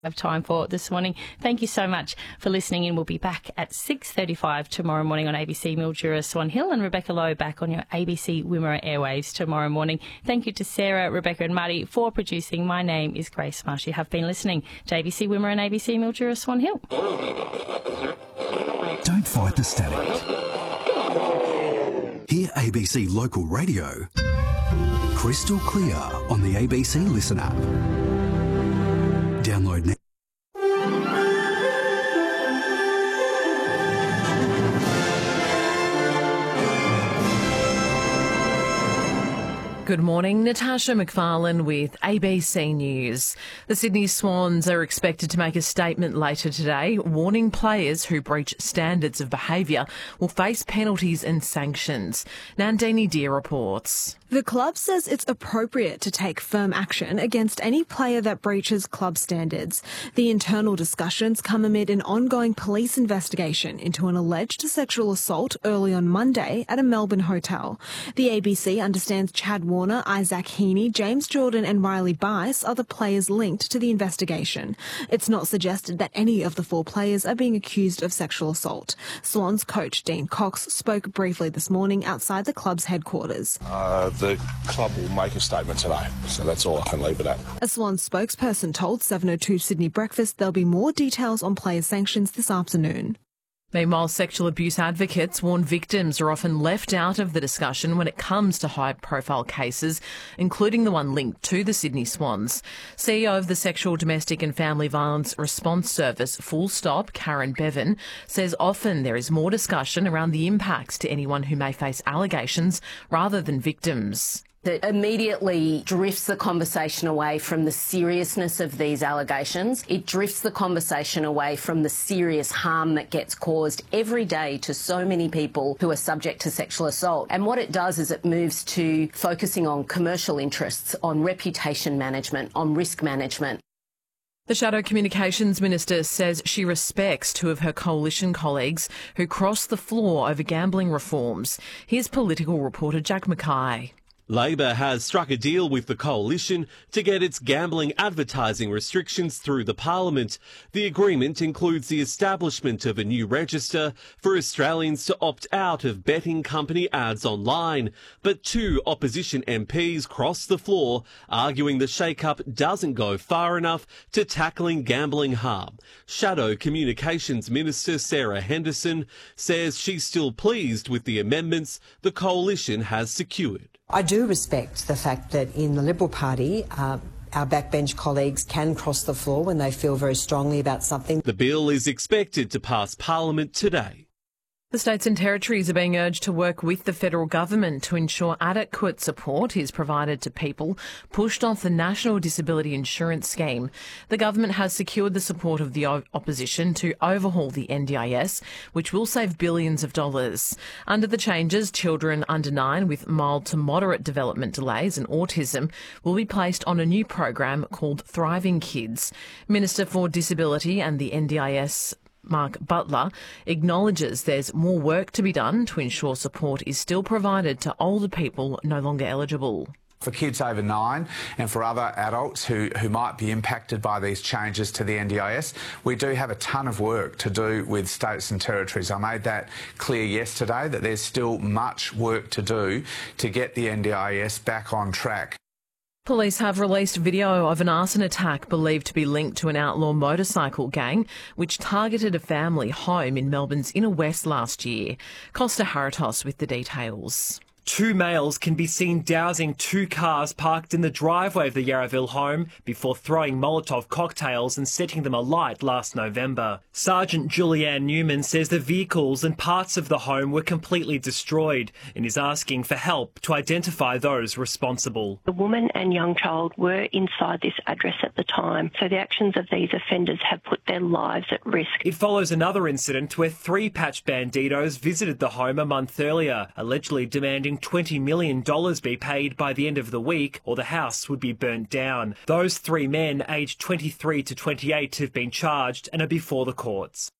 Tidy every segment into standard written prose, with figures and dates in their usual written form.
Have time for this morning. Thank you so much for listening in. We'll be back at 6:35 tomorrow morning on ABC Mildura Swan Hill, and Rebecca Lowe back on your ABC Wimmera airwaves tomorrow morning. Thank you to Sarah, Rebecca and Marty for producing. My name is Grace Marsh. You have been listening to ABC Wimmera and ABC Mildura Swan Hill. Don't fight the static. Hear ABC Local Radio crystal clear on the ABC Listen app. Download now. Good morning, Natasha McFarlane with ABC News. The Sydney Swans are expected to make a statement later today, warning players who breach standards of behaviour will face penalties and sanctions. Nandini Deer reports. The club says it's appropriate to take firm action against any player that breaches club standards. The internal discussions come amid an ongoing police investigation into an alleged sexual assault early on Monday at a Melbourne hotel. The ABC understands Chad Warner, Isaac Heaney, James Jordan and Riley Bice are the players linked to the investigation. It's not suggested that any of the four players are being accused of sexual assault. Swans coach Dean Cox spoke briefly this morning outside the club's headquarters. The club will make a statement today, so that's all I can leave it at. A Swans spokesperson told 702 Sydney Breakfast there'll be more details on player sanctions this afternoon. Meanwhile, sexual abuse advocates warn victims are often left out of the discussion when it comes to high-profile cases, including the one linked to the Sydney Swans. CEO of the Sexual, Domestic and Family Violence Response Service, Full Stop, Karen Bevan, says often there is more discussion around the impacts to anyone who may face allegations rather than victims. That immediately drifts the conversation away from the seriousness of these allegations. It drifts the conversation away from the serious harm that gets caused every day to so many people who are subject to sexual assault. And what it does is it moves to focusing on commercial interests, on reputation management, on risk management. The Shadow Communications Minister says she respects two of her coalition colleagues who crossed the floor over gambling reforms. Here's political reporter Jack Mackay. Labor has struck a deal with the coalition to get its gambling advertising restrictions through the parliament. The agreement includes the establishment of a new register for Australians to opt out of betting company ads online. But two opposition MPs crossed the floor, arguing the shake-up doesn't go far enough to tackling gambling harm. Shadow Communications Minister Sarah Henderson says she's still pleased with the amendments the coalition has secured. I do respect the fact that in the Liberal Party, our backbench colleagues can cross the floor when they feel very strongly about something. The bill is expected to pass Parliament today. The states and territories are being urged to work with the federal government to ensure adequate support is provided to people pushed off the National Disability Insurance Scheme. The government has secured the support of the opposition to overhaul the NDIS, which will save billions of dollars. Under the changes, children under 9 with mild to moderate development delays and autism will be placed on a new program called Thriving Kids. Minister for Disability and the NDIS Mark Butler acknowledges there's more work to be done to ensure support is still provided to older people no longer eligible. For kids over 9 and for other adults who might be impacted by these changes to the NDIS, we do have a ton of work to do with states and territories. I made that clear yesterday that there's still much work to do to get the NDIS back on track. Police have released video of an arson attack believed to be linked to an outlaw motorcycle gang which targeted a family home in Melbourne's Inner West last year. Costa Haratos with the details. Two males can be seen dousing two cars parked in the driveway of the Yarraville home before throwing Molotov cocktails and setting them alight last November. Sergeant Julianne Newman says the vehicles and parts of the home were completely destroyed and is asking for help to identify those responsible. The woman and young child were inside this address at the time, so the actions of these offenders have put their lives at risk. It follows another incident where 3 patch banditos visited the home a month earlier, allegedly demanding $20 million be paid by the end of the week or the house would be burnt down. Those 3 men, aged 23 to 28, have been charged and are before the courts.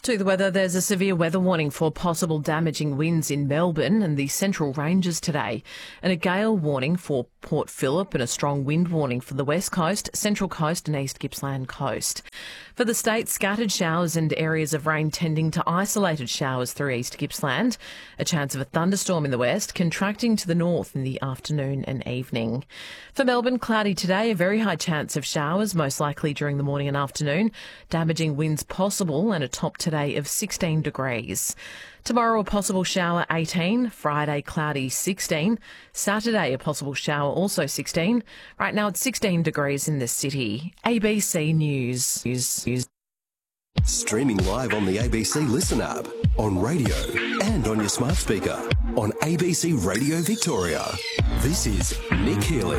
To the weather, there's a severe weather warning for possible damaging winds in Melbourne and the Central Ranges today, and a gale warning for Port Phillip and a strong wind warning for the West Coast, Central Coast and East Gippsland Coast. For the state, scattered showers and areas of rain tending to isolated showers through East Gippsland. A chance of a thunderstorm in the west, contracting to the north in the afternoon and evening. For Melbourne, cloudy today, a very high chance of showers, most likely during the morning and afternoon. Damaging winds possible and a top today of 16 degrees. Tomorrow, a possible shower 18. Friday, cloudy 16. Saturday, a possible shower also 16. Right now, it's 16 degrees in the city. ABC News. Streaming live on the ABC Listen app, on radio and on your smart speaker, on ABC Radio Victoria. This is Nick Healy.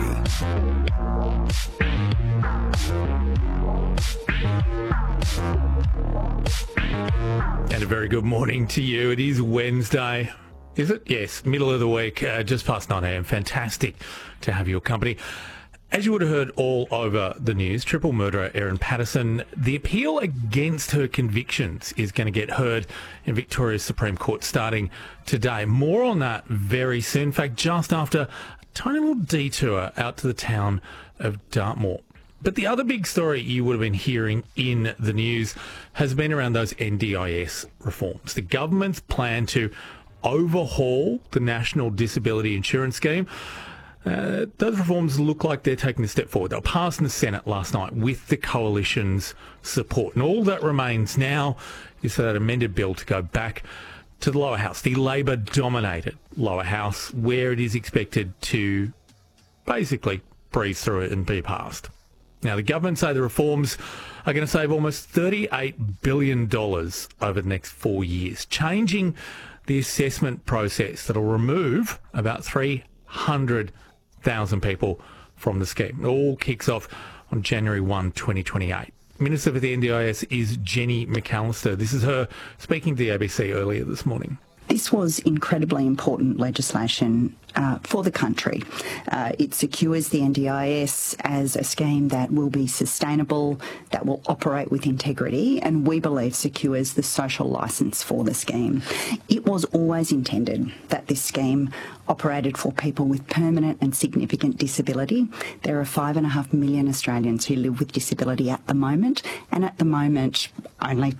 And a very good morning to you. It is Wednesday. Is it? Yes, middle of the week, just past 9 a.m. Fantastic to have your company. As you would have heard all over the news, triple murderer Erin Patterson, the appeal against her convictions is going to get heard in Victoria's Supreme Court starting today. More on that very soon. In fact, just after a tiny little detour out to the town of Dartmoor. But the other big story you would have been hearing in the news has been around those NDIS reforms. The government's plan to overhaul the National Disability Insurance Scheme. Those reforms look like they're taking a step forward. They were passed in the Senate last night with the Coalition's support. And all that remains now is for that amended bill to go back to the lower house, the Labor-dominated lower house, where it is expected to basically breeze through it and be passed. Now, the government say the reforms are going to save almost $38 billion over the next 4 years, changing the assessment process that'll remove about 300,000 people from the scheme. It all kicks off on January 1, 2028. Minister for the NDIS is Jenny McAllister. This is her speaking to the ABC earlier this morning. This was incredibly important legislation for the country. It secures the NDIS as a scheme that will be sustainable, that will operate with integrity, and we believe secures the social licence for the scheme. It was always intended that this scheme operated for people with permanent and significant disability. There are 5.5 million Australians who live with disability at the moment, and at the moment only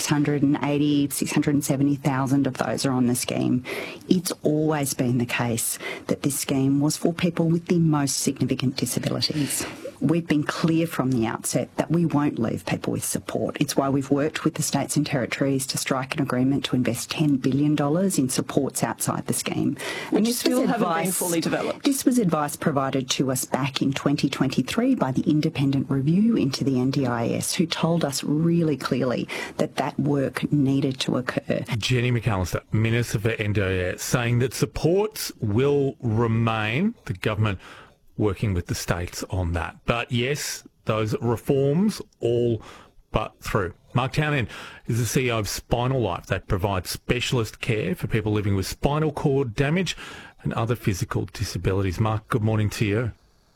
670,000 of those are on the scheme. It's always been the case that this scheme was for people with the most significant disabilities. We've been clear from the outset that we won't leave people with support. It's why we've worked with the states and territories to strike an agreement to invest $10 billion in supports outside the scheme. Which still haven't been fully developed. This was advice provided to us back in 2023 by the independent review into the NDIS, who told us really clearly that that work needed to occur. Jenny McAllister, Minister for NDIS, saying that supports will remain, the government working with the states on that. But yes, those reforms all but through. Mark Townend is the CEO of Spinal Life, that provides specialist care for people living with spinal cord damage and other physical disabilities. Mark, good morning to you.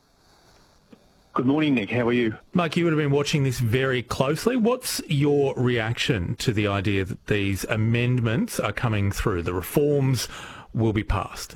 Good morning, Nick. How are you? Mark, you would have been watching this very closely. What's your reaction to the idea that these amendments are coming through, the reforms will be passed?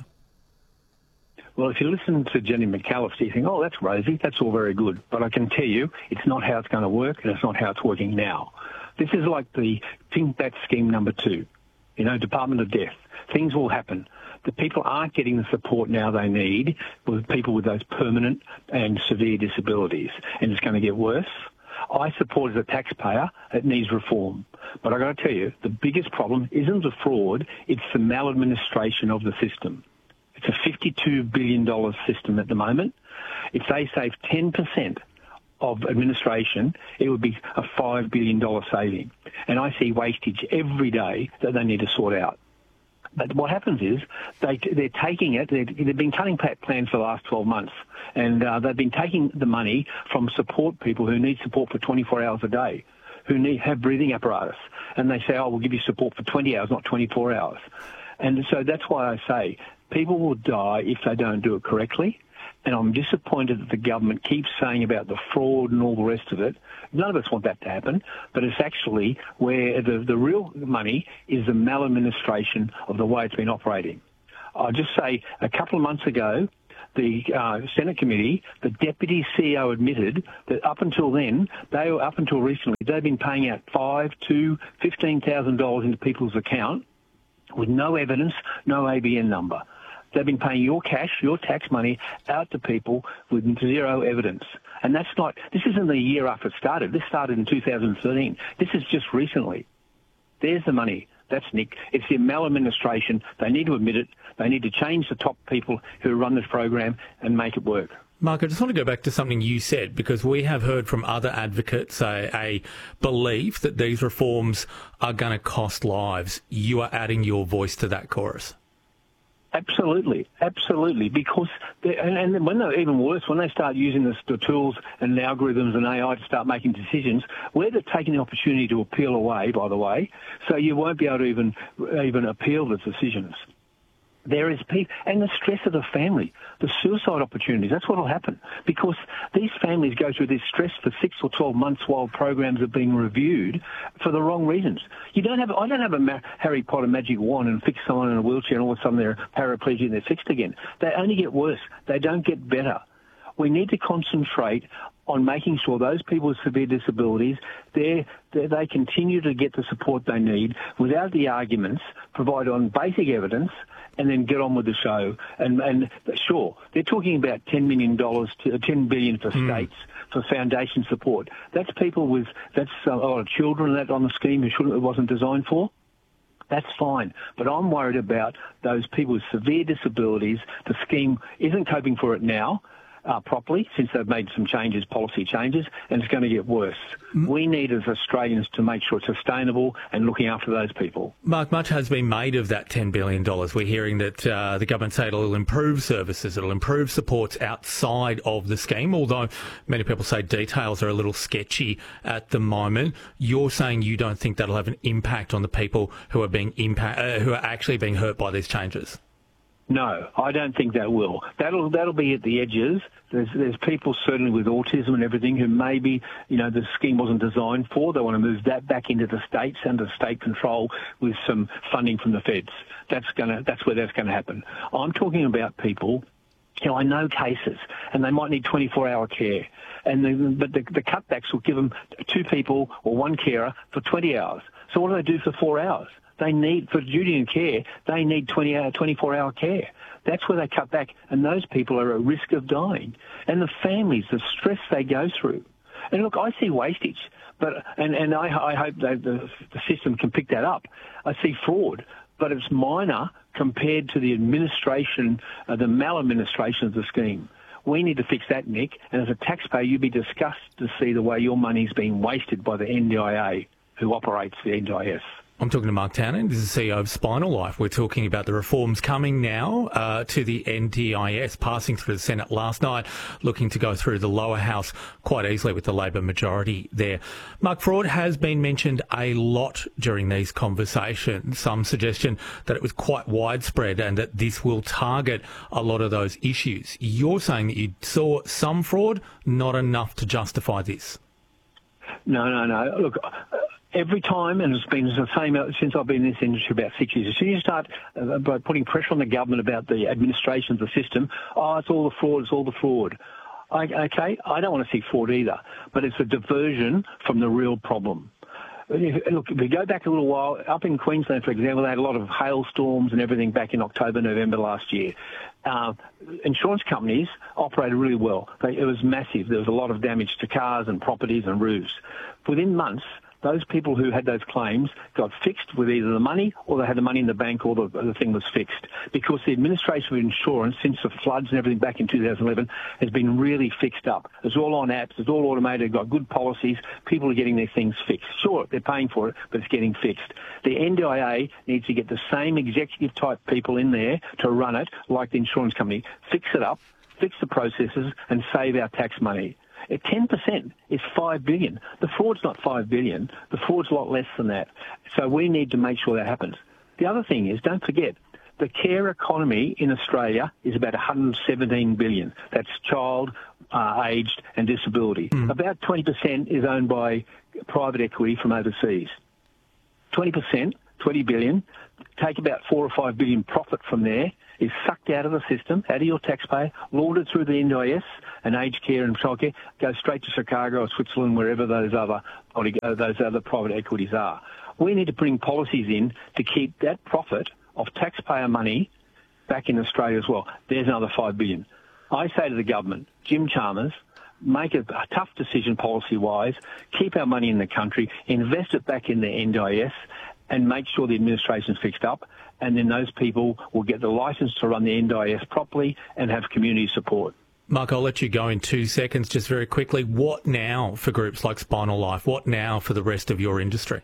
Well, if you listen to Jenny McAllister, you think, oh, that's rosy, that's all very good. But I can tell you, it's not how it's going to work, and it's not how it's working now. This is like the Think That scheme number 2, Department of Death. Things will happen. The people aren't getting the support now they need with people with those permanent and severe disabilities, and it's going to get worse. I support as a taxpayer, it needs reform. But I've got to tell you, the biggest problem isn't the fraud, it's the maladministration of the system. It's a $52 billion system at the moment. If they save 10% of administration, it would be a $5 billion saving. And I see wastage every day that they need to sort out. But what happens is they're taking it. They've been cutting plans for the last 12 months, and they've been taking the money from support people who need support for 24 hours a day, who have breathing apparatus, and they say, oh, we'll give you support for 20 hours, not 24 hours. And so that's why I say people will die if they don't do it correctly. and I'm disappointed that the government keeps saying about the fraud and all the rest of it. None of us want that to happen, but it's actually where the real money is the maladministration of the way it's been operating. I'll just say a couple of months ago, the Senate committee, the deputy CEO admitted that up until then, up until recently, they've been paying out $5,000 to $15,000 into people's account with no evidence, no ABN number. They've been paying your cash, your tax money out to people with zero evidence. And this isn't the year after it started. This started in 2013. This is just recently. There's the money. That's Nick. It's the maladministration. They need to admit it. They need to change the top people who run this program and make it work. Mark, I just want to go back to something you said, because we have heard from other advocates a belief that these reforms are going to cost lives. You are adding your voice to that chorus. Absolutely, absolutely. Because and when they're even worse, when they start using the tools and the algorithms and AI to start making decisions, where they're taking the opportunity to appeal away, by the way, so you won't be able to even appeal the decisions. There is people, and the stress of the family, the suicide opportunities, that's what will happen. Because these families go through this stress for 6 or 12 months while programs are being reviewed for the wrong reasons. I don't have a Harry Potter magic wand and fix someone in a wheelchair and all of a sudden they're paraplegic and they're fixed again. They only get worse. They don't get better. We need to concentrate on making sure those people with severe disabilities, they continue to get the support they need without the arguments, provided on basic evidence, and then get on with the show. And sure, they're talking about $10 billion for states for foundation support. That's a lot of children that on the scheme who it wasn't designed for. That's fine. But I'm worried about those people with severe disabilities. The scheme isn't coping for it now properly, since they've made some policy changes, and it's going to get worse. We need, as Australians, to make sure it's sustainable and looking after those people. Mark, much has been made of that $10 billion. We're hearing that the government say it'll improve services, it'll improve supports outside of the scheme, although many people say details are a little sketchy at the moment. You're saying you don't think that'll have an impact on the people who are who are actually being hurt by these changes? No, I don't think that will. That'll be at the edges. There's people certainly with autism and everything who maybe, the scheme wasn't designed for. They want to move that back into the states under state control with some funding from the feds. That's where that's going to happen. I'm talking about people. I know cases, and they might need 24-hour care, but the cutbacks will give them 2 people or 1 carer for 20 hours. So what do they do for 4 hours? They need, for duty and care, they need 24-hour care. That's where they cut back, and those people are at risk of dying. And the families, the stress they go through. And look, I see wastage, and I hope that the system can pick that up. I see fraud, but it's minor compared to the administration, the maladministration of the scheme. We need to fix that, Nick, and as a taxpayer, you'd be disgusted to see the way your money's being wasted by the NDIA, who operates the NDIS. I'm talking to Mark Townend. This is the CEO of Spinal Life. We're talking about the reforms coming now to the NDIS, passing through the Senate last night, looking to go through the lower house quite easily with the Labor majority there. Mark, fraud has been mentioned a lot during these conversations. Some suggestion that it was quite widespread and that this will target a lot of those issues. You're saying that you saw some fraud, not enough to justify this. No. Look, every time, and it's been the same since I've been in this industry about 6 years, as soon as you start by putting pressure on the government about the administration of the system, it's all the fraud. Okay, I don't want to see fraud either, but it's a diversion from the real problem. Look, if we go back a little while, up in Queensland, for example, they had a lot of hailstorms and everything back in October, November last year. Insurance companies operated really well. It was massive. There was a lot of damage to cars and properties and roofs. Within months, those people who had those claims got fixed with either the money or they had the money in the bank or the thing was fixed. Because the administration of insurance, since the floods and everything back in 2011, has been really fixed up. It's all on apps. It's all automated. Got good policies. People are getting their things fixed. Sure, they're paying for it, but it's getting fixed. The NDIA needs to get the same executive-type people in there to run it like the insurance company. Fix it up, fix the processes, and save our tax money. 10% is $5 billion. The fraud's not $5 billion. The fraud's a lot less than that. So we need to make sure that happens. The other thing is, don't forget, The care economy in Australia is about 117 billion. That's child, aged and disability. About 20% is owned by private equity from overseas. 20%, 20 billion, take about 4 or 5 billion profit from there, is sucked out of the system, out of your taxpayer, laundered through the NDIS and aged care and childcare, goes straight to Chicago or Switzerland, wherever those other private equities are. We need to bring policies in to keep that profit of taxpayer money back in Australia as well. There's another 5 billion. I say to the government, Jim Chalmers, make a tough decision policy-wise, keep our money in the country, invest it back in the NDIS, and make sure the administration's fixed up, and then those people will get the licence to run the NDIS properly and have community support. Mark, I'll let you go in 2 seconds, just very quickly. What now for groups like Spinal Life? What now for the rest of your industry?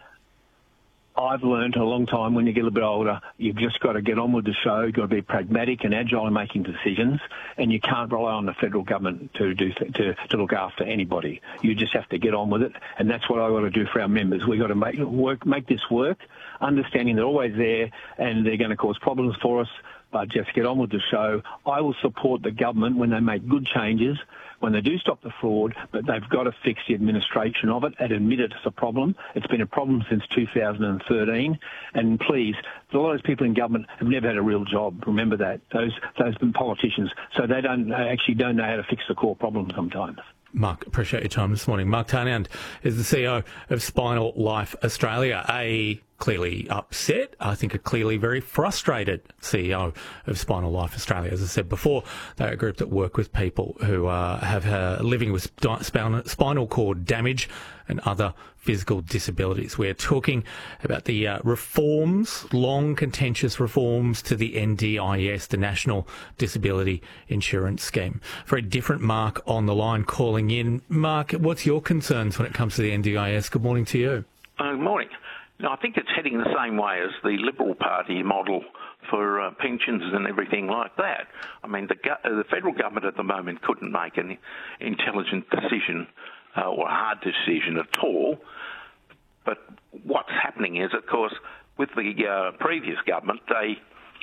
I've learned a long time, when you get a bit older, you've just got to get on with the show. You've got to be pragmatic and agile in making decisions, and you can't rely on the federal government to look after anybody. You just have to get on with it, and that's what I've got to do for our members. We've got to make this work, understanding they're always there and they're going to cause problems for us, but just get on with the show. I will support the government when they make good changes, when they do stop the fraud, but they've got to fix the administration of it and admit it's a problem. It's been a problem since 2013. And please, a lot of those people in government have never had a real job. Remember that. Those politicians. So they actually don't know how to fix the core problem sometimes. Mark, appreciate your time this morning. Mark Tarnand is the CEO of Spinal Life Australia, a clearly upset, I think a clearly very frustrated CEO of Spinal Life Australia. As I said before, they're a group that work with people who have living with spinal cord damage and other physical disabilities. We're talking about the reforms, long contentious reforms to the NDIS, the National Disability Insurance Scheme. Very different Mark on the line calling in. Mark, what's your concerns when it comes to the NDIS? Good morning to you. Good morning. I think it's heading the same way as the Liberal Party model for pensions and everything like that. I mean, the federal government at the moment couldn't make an intelligent decision or a hard decision at all. But what's happening is, of course, with the previous government, they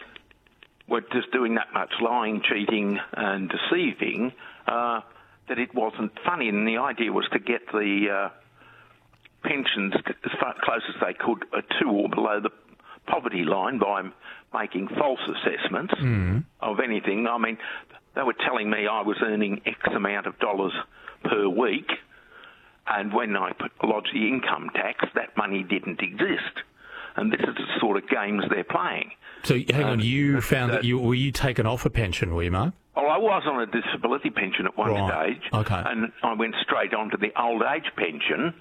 were just doing that much lying, cheating and deceiving that it wasn't funny. And the idea was to get the pensions as far close as they could to or below the poverty line by making false assessments of anything. I mean, they were telling me I was earning X amount of dollars per week, and when I lodged the income tax, that money didn't exist. And this is the sort of games they're playing. So, hang on, you found that were you taken off a pension, were you, Mark? Oh, I was on a disability pension at one stage, and I went straight on to the old age pension.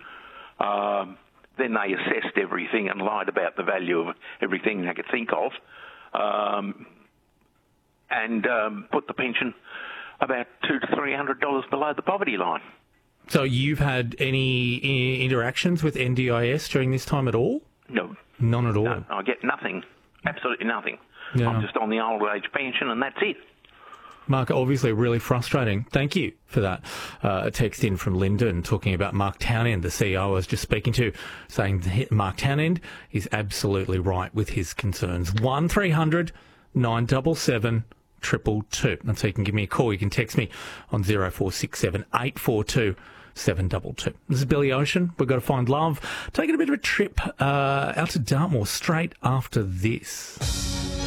Then they assessed everything and lied about the value of everything they could think of, and put the pension about $200 to $300 below the poverty line. So you've had any interactions with NDIS during this time at all? No. None at all? No, I get nothing. Absolutely nothing. Yeah. I'm just on the old age pension and that's it. Mark, obviously really frustrating. Thank you for that. A text in from Lyndon talking about Mark Townend, the CEO I was just speaking to, saying that Mark Townend is absolutely right with his concerns. 1300 977 222. And so you can give me a call. You can text me on 0467 842 722. This is Billy Ocean. We've got to find love. Taking a bit of a trip out to Dartmoor straight after this.